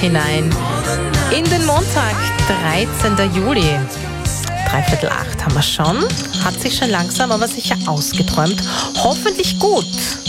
hinein in den Montag, 13. Juli. 7:45 haben wir schon. Hat sich schon langsam aber sicher ausgeträumt. Hoffentlich gut.